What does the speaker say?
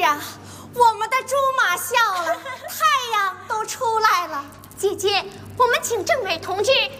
呀，我们的猪马笑了，太阳都出来了。 姐姐，我们请政委同志